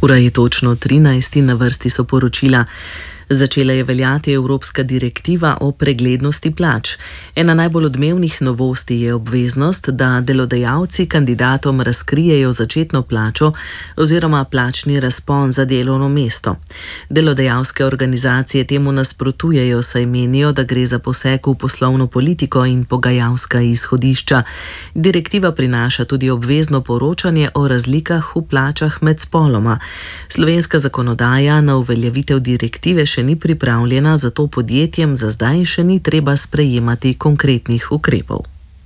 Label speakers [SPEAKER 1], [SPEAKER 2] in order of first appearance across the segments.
[SPEAKER 1] Ura je točno 13 in na vrsti so poročila. Začela je veljati Evropska direktiva o preglednosti plač. Ena najbolj odmevnih novosti je obveznost, da delodajalci kandidatom razkrijejo začetno plačo oziroma plačni razpon za delovno mesto. Delodajalske organizacije temu nasprotujejo, saj menijo, da gre za poseg v poslovno politiko in pogajalska izhodišča. Direktiva prinaša tudi obvezno poročanje o razlikah v plačah med spoloma. Slovenska zakonodaja na uveljavitev direktive še ni pripravljena, zato podjetjem za zdaj še ni treba sprejemati konkretnih ukrepov.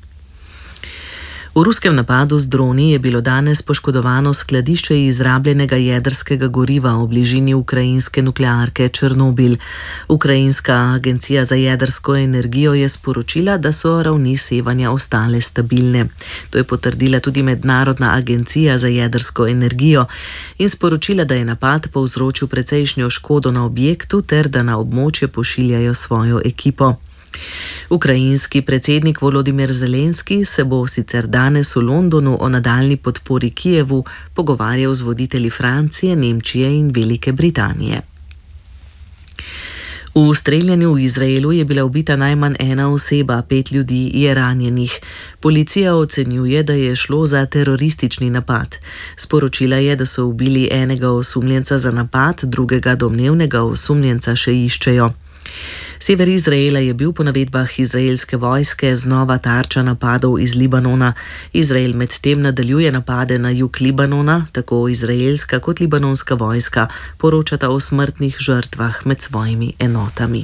[SPEAKER 1] V ruskem napadu z droni je bilo danes poškodovano skladišče izrabljenega jedrskega goriva v bližini ukrajinske nuklearke Černobil. Ukrajinska agencija za jedrsko energijo je sporočila, da so ravni sevanja ostale stabilne. To je potrdila tudi Mednarodna agencija za jedrsko energijo in sporočila, da je napad povzročil precejšnjo škodo na objektu ter da na območje pošiljajo svojo ekipo. Ukrajinski predsednik Volodimir Zelenski se bo sicer danes v Londonu o nadaljnji podpori Kijevu pogovarjal z voditelji Francije, Nemčije in Velike Britanije. V streljanju v Izraelu je bila ubita najmanj ena oseba, 5 ljudi je ranjenih. Policija ocenjuje, da je šlo za teroristični napad. Sporočila je, da so ubili enega osumljenca za napad, drugega domnevnega osumljenca še iščejo. Sever Izraela je bil po navedbah izraelske vojske znova tarča napadov iz Libanona. Izrael medtem nadaljuje napade na jug Libanona, tako izraelska kot libanonska vojska poročata o smrtnih žrtvah med svojimi enotami.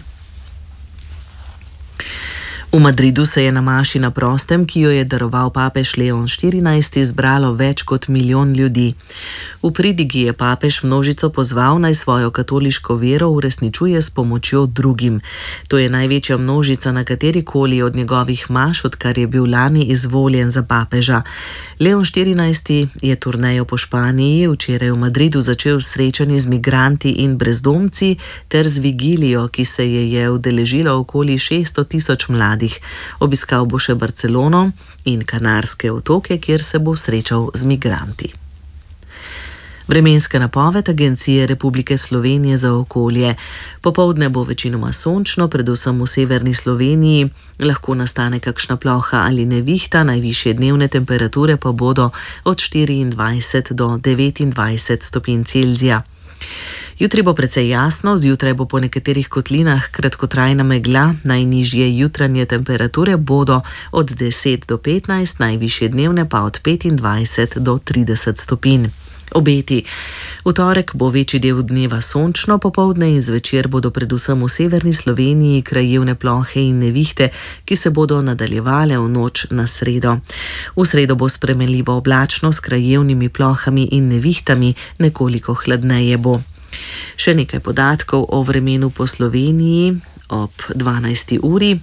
[SPEAKER 1] V Madridu se je na maši na prostem, ki jo je daroval papež Leon XIV, zbralo več kot 1 milijon ljudi. V pridigi je papež množico pozval, naj svojo katoliško vero uresničuje s pomočjo drugim. To je največja množica na katerikoli od njegovih maš, odkar je bil lani izvoljen za papeža. Leon XIV je turnejo po Španiji včeraj v Madridu začel srečanje z migranti in brezdomci ter z vigilijo, ki se je udeležilo okoli 600 tisoč mladih. Obiskal bo še Barcelono in Kanarske otoke, kjer se bo srečal z migranti. Vremenska napoved Agencije Republike Slovenije za okolje. Popoldne bo večinoma sončno, predvsem v severni Sloveniji. Lahko nastane kakšna ploha ali nevihta, najvišje dnevne temperature pa bodo od 24 do 29 stopinj Celzija. Jutri bo precej jasno, zjutraj bo po nekaterih kotlinah kratkotrajna megla, najnižje jutranje temperature bodo od 10 do 15, najvišje dnevne pa od 25 do 30 stopinj. Obeti. V torek bo večji del dneva sončno, popoldne in zvečer bodo predvsem v severni Sloveniji krajevne plohe in nevihte, ki se bodo nadaljevale v noč na sredo. V sredo bo spremenljivo oblačno s krajevnimi plohami in nevihtami, nekoliko hladneje bo. Še nekaj podatkov o vremenu po Sloveniji ob 12. uri.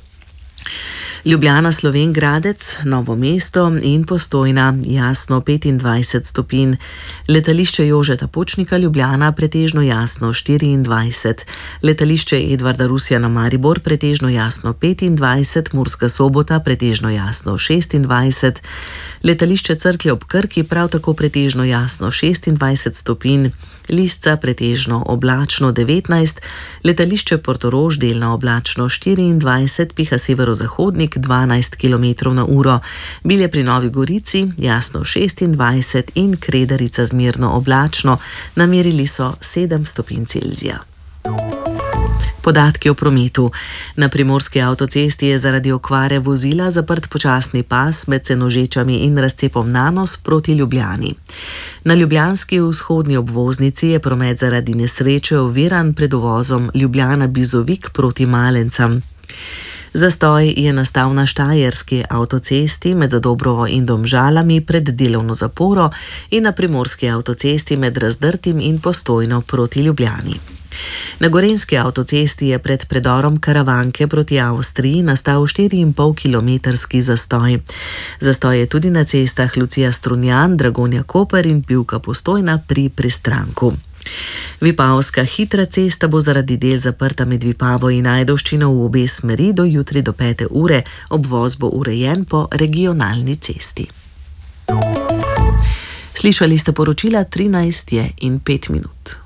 [SPEAKER 1] Ljubljana, Slovenj Gradec, Novo mesto in Postojna, jasno 25 stopinj. Letališče Jožeta Pučnika Ljubljana, pretežno jasno 24. Letališče Edvarda Rusjana Maribor, pretežno jasno 25. Murska Sobota, pretežno jasno 26. Letališče Cerklje ob Krki, prav tako pretežno jasno 26 stopinj. Lisca pretežno oblačno 19, letališče Portorož delno oblačno 24, piha severozahodnik 12 km/h, Bilje pri Novi Gorici jasno 26 in Kredarica zmerno oblačno, namerili so 7 stopinj Celzija. Podatki o prometu. Na primorski avtocesti je zaradi okvare vozila zaprt počasni pas med Senožečami in razcepom Nanos proti Ljubljani. Na ljubljanski vzhodni obvoznici je promet zaradi nesreče oviran pred uvozom Ljubljana-Bizovik proti Malencam. Zastoj je nastal na štajerski avtocesti med Zadobrovo in Domžalami pred delovno zaporo in na primorski avtocesti med Razdrtim in Postojno proti Ljubljani. Na gorenjski avtocesti je pred predorom Karavanke proti Avstriji nastal 4,5-kilometrski zastoj. Zastoj je tudi na cestah Lucija-Strunjan, Dragonja-Koper in Pivka-Postojna pri Pristranku. Vipavska hitra cesta bo zaradi del zaprta med Vipavo in Ajdovščino v obe smeri do jutri do 5. ure, obvoz bo urejen po regionalni cesti. Slišali ste poročila 13:05.